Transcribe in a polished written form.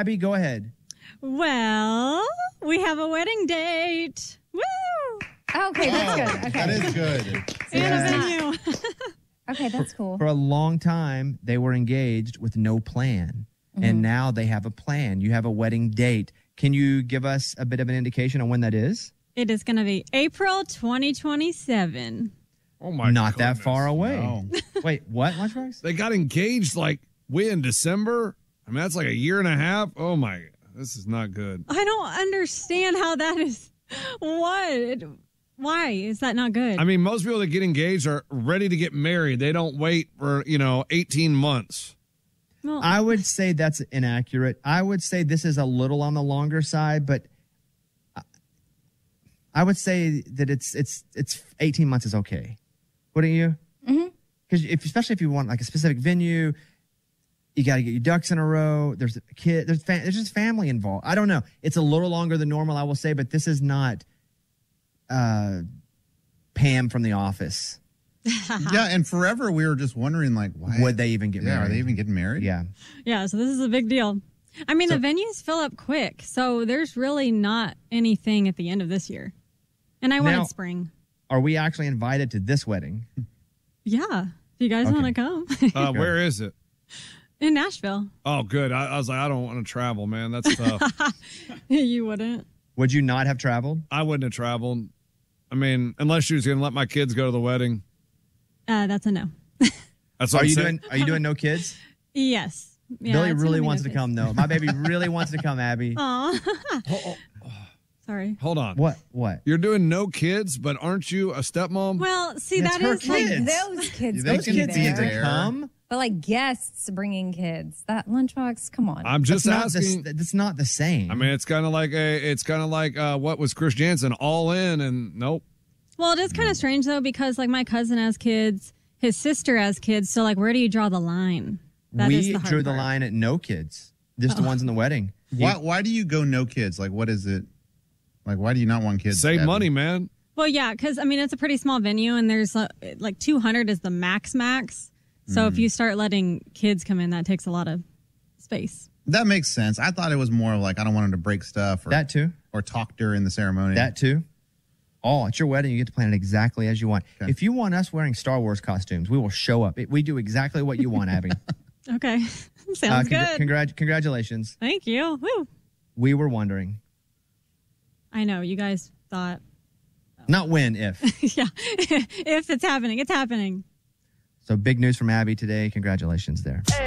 Abby, go ahead. Well, we have a wedding date. Woo! Okay, that's good. Okay. That is good. And a venue. Okay, that's cool. For a long time, they were engaged with no plan. And now they have a plan. You have a wedding date. Can you give us a bit of an indication on when that is? It is going to be April 2027. Oh, my God. Not that far away. No. Wait, what, Lunchbox? They got engaged in December? I mean, that's like a year and a half. Oh, my. This is not good. I don't understand how that is. What? Why is that not good? I mean, most people that get engaged are ready to get married. They don't wait for, 18 months. Well, I would say that's inaccurate. I would say this is a little on the longer side, but I would say that it's 18 months is okay. Wouldn't you? Mm-hmm. Because especially if you want like a specific venue, you got to get your ducks in a row. There's a kid. There's just family involved. I don't know. It's a little longer than normal, I will say, but this is not Pam from The Office. Yeah, and forever we were just wondering, like, why Would they even get married? Are they even getting married? Yeah. yeah, so this is a big deal. I mean, the venues fill up quick, so there's really not anything at the end of this year. And I wanted spring. Are we actually invited to this wedding? Yeah, if you guys want to come. Where is it? In Nashville. Oh, good. I was like, I don't want to travel, man. That's tough. You wouldn't. Would you not have traveled? I wouldn't have traveled. I mean, unless she was going to let my kids go to the wedding. That's a no. That's what Are I'm you saying. doing no kids? Yes. Yeah, Billy it's really gonna be wants no to kids. come, though. My baby really wants to come, Abby. Aw. Sorry. Hold on. What? You're doing no kids, but aren't you a stepmom? Well, see, That's that her is like kids. Those kids They could can be be there. there. Come? But like guests bringing kids, that Lunchbox, come on. I'm just That's asking. that's not the same. I mean, it's kind of like what was Chris Jansen, all in, and nope. Well, it is kind of strange though because like my cousin has kids, his sister has kids, so like where do you draw the line? That is we the hard drew the part. line at no kids. Just the ones in the wedding. Why do you go no kids? Like, what is it? Like, why do you not want kids? Save Abby? money, man. Well, yeah, because I mean it's a pretty small venue, and there's like 200 is the max. So if you start letting kids come in, that takes a lot of space. That makes sense. I thought it was more of like, I don't want them to break stuff or That too. or talk during the ceremony. That too. Oh, it's your wedding. You get to plan it exactly as you want. Okay. If you want us wearing Star Wars costumes, we will show up. We do exactly what you want, Abby. Okay, sounds good. Congratulations. Thank you. Woo. We were wondering. I know you guys thought, Not when, if. yeah, if it's happening, it's happening. So big news from Abby today. Congratulations there.